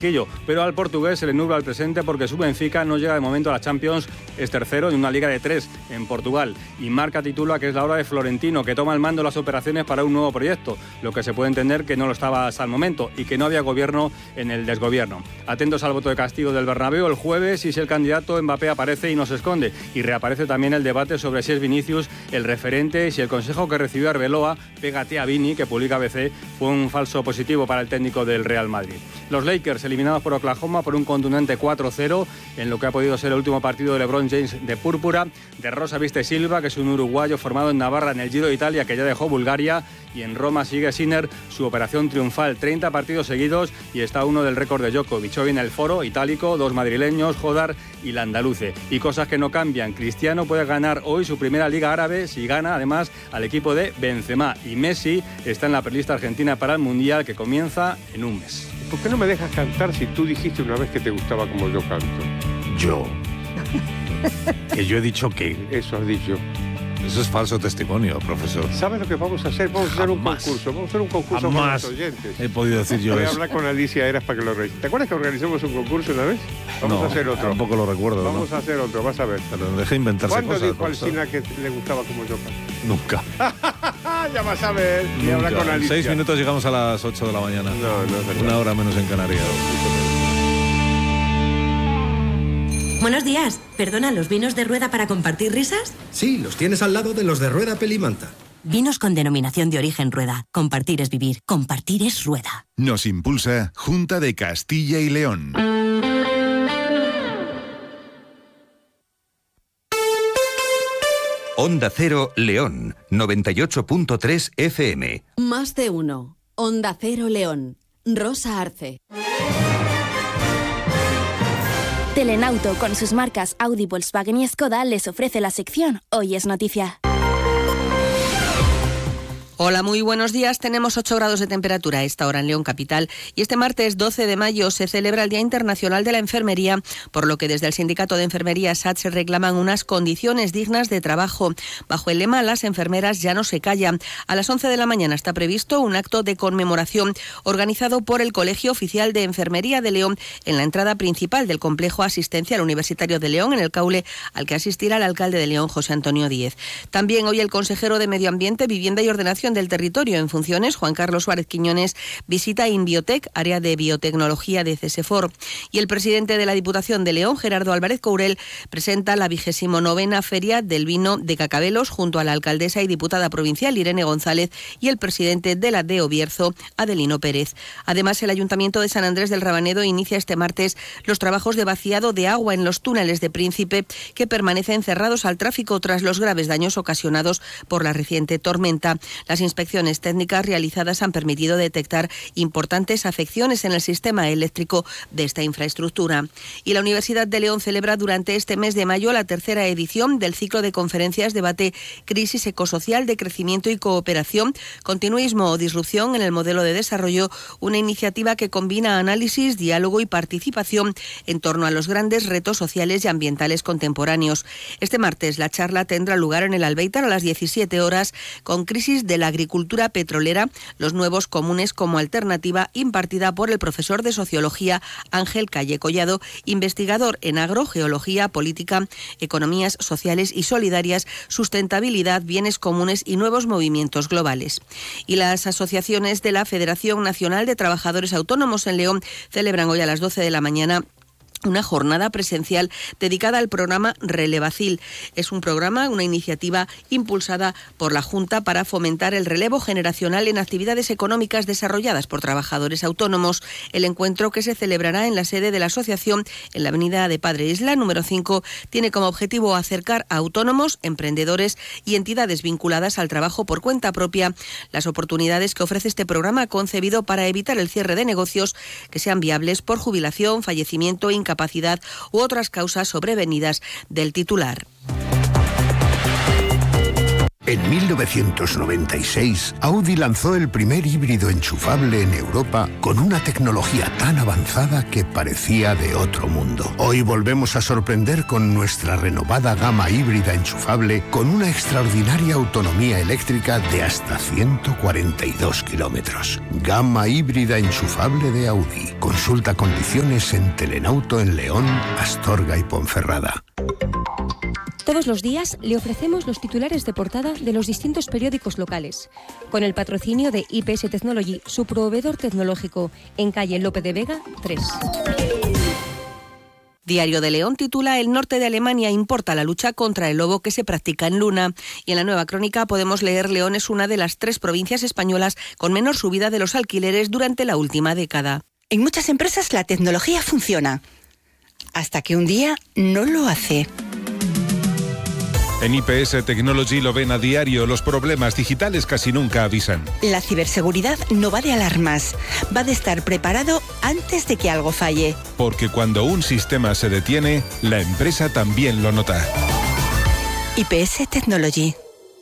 Pero al portugués se le nubla el presente porque su Benfica no llega de momento a la Champions, es tercero en una liga de 3 en Portugal y marca titula que es la hora de Florentino, que toma el mando de las operaciones para un nuevo proyecto, lo que se puede entender que no lo estaba hasta el momento y que no había gobierno en el desgobierno. Atentos al voto de castigo del Bernabéu el jueves y si el candidato Mbappé aparece y no se esconde, y reaparece también el debate sobre si es Vinicius el referente y si el consejo que recibió Arbeloa, pégate a Vini, que publica ABC, fue un falso positivo para el técnico del Real Madrid. Los Lakers eliminados por Oklahoma por un contundente 4-0 en lo que ha podido ser el último partido de LeBron James de púrpura. De rosa viste Silva, que es un uruguayo formado en Navarra en el Giro de Italia, que ya dejó Bulgaria, y en Roma sigue Sinner su operación triunfal, 30 partidos seguidos y está uno del récord de Djokovic. Hoy en el foro itálico, 2 madrileños, Jodar y Landaluce. Y cosas que no cambian, Cristiano puede ganar hoy su primera Liga Árabe si gana además al equipo de Benzema, y Messi está en la prelista argentina para el Mundial que comienza en un mes. ¿Por qué no me dejas cantar si tú dijiste una vez que te gustaba como yo canto? Yo. Que yo he dicho que... Eso has dicho. Eso es falso testimonio, profesor. ¿Sabes lo que vamos a hacer? Vamos a hacer un concurso. Vamos a hacer un concurso con los oyentes. He podido decir yo Voy a eso. hablar con Alicia Eras para que lo realice. ¿Te acuerdas que organizamos un concurso una vez? Vamos a hacer otro. Tampoco lo recuerdo. Vamos a hacer otro, vas a ver. Pero dejé inventarse ¿Cuándo cosas. dijo Alsina que le gustaba como yo canto? Nunca. Ya vas a ver. Y Nunca. habla con En Alicia. 6 minutos llegamos a las 8 de la mañana. No es verdad. Una hora menos en Canarias. Buenos días. Perdona, ¿los vinos de Rueda para compartir risas? Sí, los tienes al lado de los de Rueda Pelimanta. Vinos con denominación de origen Rueda. Compartir es vivir. Compartir es Rueda. Nos impulsa Junta de Castilla y León. Onda Cero León, 98.3 FM. Más de uno. Onda Cero León. Rosa Arce. Telenauto, con sus marcas Audi, Volkswagen y Skoda, les ofrece la sección Hoy es Noticia. Hola, muy buenos días. Tenemos 8 grados de temperatura a esta hora en León capital y este martes 12 de mayo se celebra el Día Internacional de la Enfermería, por lo que desde el Sindicato de Enfermería SAT se reclaman unas condiciones dignas de trabajo. Bajo el lema Las enfermeras ya no se callan. A las 11 de la mañana está previsto un acto de conmemoración organizado por el Colegio Oficial de Enfermería de León en la entrada principal del complejo asistencial universitario de León, en el Caule, al que asistirá el alcalde de León, José Antonio Díez. También hoy el consejero de Medio Ambiente, Vivienda y Ordenación del Territorio en funciones, Juan Carlos Suárez Quiñones, visita Inbiotec, área de biotecnología de CESEFOR. Y el presidente de la Diputación de León, Gerardo Álvarez Courel, presenta la 29ª Feria del Vino de Cacabelos junto a la alcaldesa y diputada provincial Irene González y el presidente de la DEO Bierzo, Adelino Pérez. Además, el Ayuntamiento de San Andrés del Rabanedo inicia este martes los trabajos de vaciado de agua en los túneles de Príncipe, que permanecen cerrados al tráfico tras los graves daños ocasionados por la reciente tormenta. Las inspecciones técnicas realizadas han permitido detectar importantes afecciones en el sistema eléctrico de esta infraestructura. Y la Universidad de León celebra durante este mes de mayo la 3ª edición del ciclo de conferencias debate Crisis ecosocial de crecimiento y cooperación, continuismo o disrupción en el modelo de desarrollo, una iniciativa que combina análisis, diálogo y participación en torno a los grandes retos sociales y ambientales contemporáneos. Este martes la charla tendrá lugar en el Albéitar a las 17 horas con Crisis de la agricultura petrolera, los nuevos comunes como alternativa, impartida por el profesor de Sociología Ángel Calle Collado, investigador en agrogeología, política, economías sociales y solidarias, sustentabilidad, bienes comunes y nuevos movimientos globales. Y las asociaciones de la Federación Nacional de Trabajadores Autónomos en León celebran hoy a las 12 de la mañana una jornada presencial dedicada al programa Relevacil. Es un programa, una iniciativa impulsada por la Junta para fomentar el relevo generacional en actividades económicas desarrolladas por trabajadores autónomos. El encuentro, que se celebrará en la sede de la asociación en la avenida de Padre Isla, número 5, tiene como objetivo acercar a autónomos, emprendedores y entidades vinculadas al trabajo por cuenta propia las oportunidades que ofrece este programa, concebido para evitar el cierre de negocios que sean viables por jubilación, fallecimiento, incapacidad u otras causas sobrevenidas del titular. En 1996, Audi lanzó el primer híbrido enchufable en Europa con una tecnología tan avanzada que parecía de otro mundo. Hoy volvemos a sorprender con nuestra renovada gama híbrida enchufable con una extraordinaria autonomía eléctrica de hasta 142 kilómetros. Gama híbrida enchufable de Audi. Consulta condiciones en Telenauto en León, Astorga y Ponferrada. Todos los días le ofrecemos los titulares de portada de los distintos periódicos locales, con el patrocinio de IPS Technology, su proveedor tecnológico, en calle Lope de Vega 3. Diario de León titula El norte de Alemania importa la lucha contra el lobo que se practica en Luna. Y en la Nueva Crónica podemos leer León es una de las 3 provincias españolas con menor subida de los alquileres durante la última década. En muchas empresas la tecnología funciona, hasta que un día no lo hace. En IPS Technology lo ven a diario, los problemas digitales casi nunca avisan. La ciberseguridad no va de alarmas, va de estar preparado antes de que algo falle. Porque cuando un sistema se detiene, la empresa también lo nota. IPS Technology.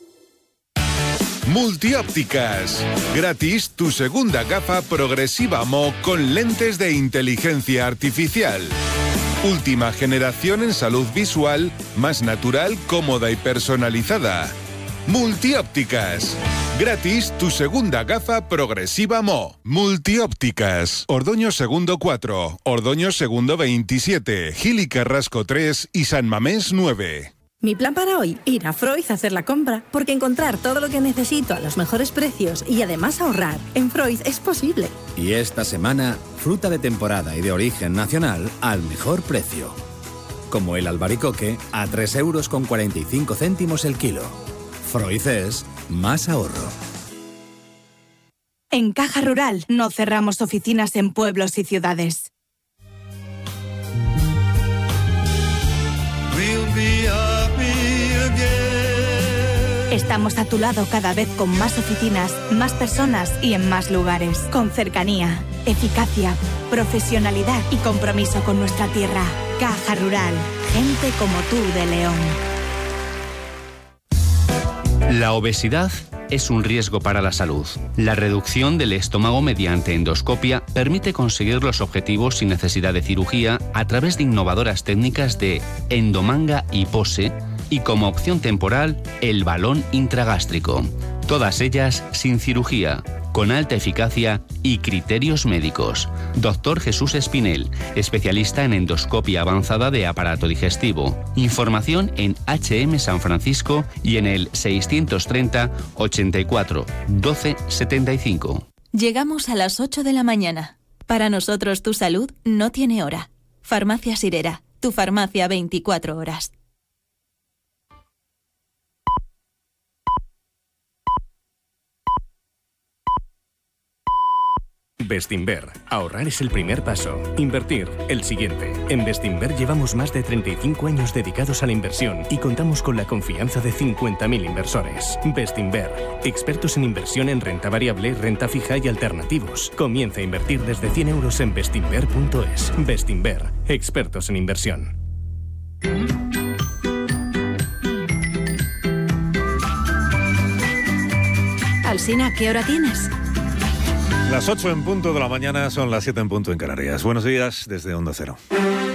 Multiópticas. Gratis tu segunda gafa progresiva Mo con lentes de inteligencia artificial. Última generación en salud visual, más natural, cómoda y personalizada. Multiópticas. Gratis tu segunda gafa progresiva Mo. Multiópticas. Ordoño Segundo 4, Ordoño Segundo 27, Gil y Carrasco 3 y San Mamés 9. Mi plan para hoy, ir a Freud a hacer la compra, porque encontrar todo lo que necesito a los mejores precios y además ahorrar en Freud es posible. Y esta semana, fruta de temporada y de origen nacional al mejor precio. Como el albaricoque a 3,45 € el kilo. Freud es más ahorro. En Caja Rural no cerramos oficinas en pueblos y ciudades. Estamos a tu lado cada vez con más oficinas, más personas y en más lugares. Con cercanía, eficacia, profesionalidad y compromiso con nuestra tierra. Caja Rural. Gente como tú de León. La obesidad es un riesgo para la salud. La reducción del estómago mediante endoscopia permite conseguir los objetivos sin necesidad de cirugía a través de innovadoras técnicas de endomanga y pose y como opción temporal el balón intragástrico. Todas ellas sin cirugía, con alta eficacia y criterios médicos. Dr. Jesús Espinel, especialista en endoscopia avanzada de aparato digestivo. Información en HM San Francisco y en el 630 84 12 75. Llegamos a las 8 de la mañana. Para nosotros tu salud no tiene hora. Farmacia Sirera, tu farmacia 24 horas. Bestinver. Ahorrar es el primer paso. Invertir, el siguiente. En Bestinver llevamos más de 35 años dedicados a la inversión y contamos con la confianza de 50.000 inversores. Bestinver. Expertos en inversión en renta variable, renta fija y alternativos. Comienza a invertir desde 100 € en bestinver.es. Bestinver. Expertos en inversión. Alsina, ¿qué hora tienes? Las 8 en punto de la mañana, son las 7 en punto en Canarias. Buenos días desde Onda Cero.